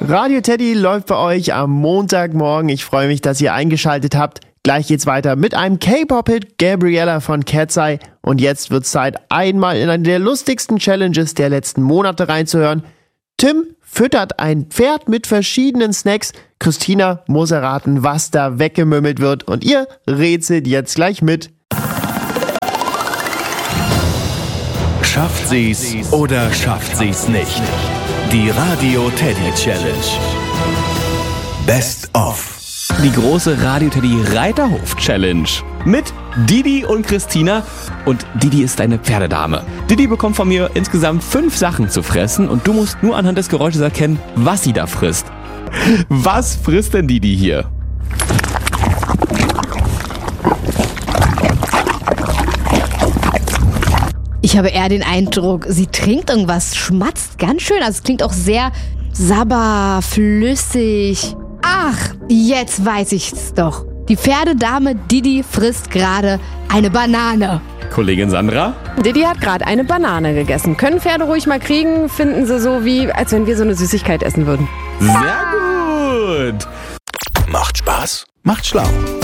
Radio Teddy läuft bei euch am Montagmorgen. Ich freue mich, dass ihr eingeschaltet habt. Gleich geht's weiter mit einem K-Pop-Hit, Gabriella von Cat's Eye. Und jetzt wird's Zeit, einmal in eine der lustigsten Challenges der letzten Monate reinzuhören. Tim füttert ein Pferd mit verschiedenen Snacks. Christina muss erraten, was da weggemümmelt wird. Und ihr rätselt jetzt gleich mit. Schafft sie's oder schafft sie's nicht? Die Radio Teddy Challenge. Best of. Die große Radio Teddy Reiterhof Challenge. Mit Didi und Christina. Und Didi ist eine Pferdedame. Didi bekommt von mir insgesamt 5 Sachen zu fressen. Und du musst nur anhand des Geräusches erkennen, was sie da frisst. Was frisst denn Didi hier? Ich habe eher den Eindruck, sie trinkt irgendwas, schmatzt ganz schön. Also es klingt auch sehr sabber, flüssig. Ach, jetzt weiß ich's doch. Die Pferdedame Didi frisst gerade eine Banane. Kollegin Sandra? Didi hat gerade eine Banane gegessen. Können Pferde ruhig mal kriegen, finden sie so wie, als wenn wir so eine Süßigkeit essen würden. Sehr gut! Macht Spaß, macht schlau.